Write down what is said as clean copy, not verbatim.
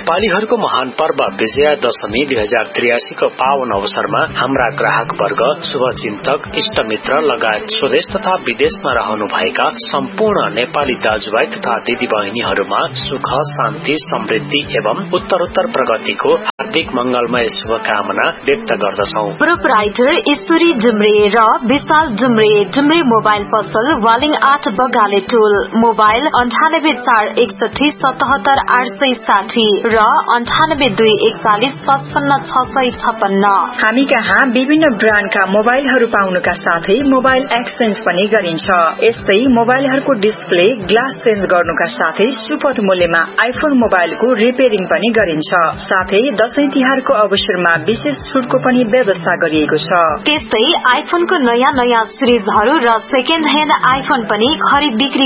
नेपालीहरूको महान पर्व विजयादशमी 2083 को पावन अवसरमा हाम्रा ग्राहक वर्ग, शुभचिन्तक, इष्टमित्र लगायत स्वदेश तथा विदेशमा रहनुभएका सम्पूर्ण नेपाली दाजुभाइ तथा दिदी बहिनीहरूमा सुख, शान्ति, समृद्धि एवं उत्तरोत्तर प्रगतिको हार्दिक मंगलमय शुभकामना व्यक्त गर्दछौ। प्रोपराइटर ईश्वरी जुम्रे र विशाल जुम्रे मोबाइल पसल वालिङ 8 बगाले टोल, मोबाइल 9841677860 र 9821415656। हामी कहाँ विभिन्न ब्रान्डका मोबाइलहरू पाउनुका साथै मोबाइल एक्सचेन्ज पनि गरिन्छ। यस्तै मोबाइलहरूको डिस्प्ले, ग्लास चेन्ज गर्नुका साथै सुपथ मूल्यमा आइफोन मोबाइलको रिपेयरिङ पनि गरिन्छ। साथै दशैं तिहारको अवसरमा विशेष छुटको पनि व्यवस्था गरिएको छ। त्यस्तै आइफोनको नयाँ सिरिजहरू र सेकेन्ड ह्यान्ड आइफोन पनि खरिद बिक्री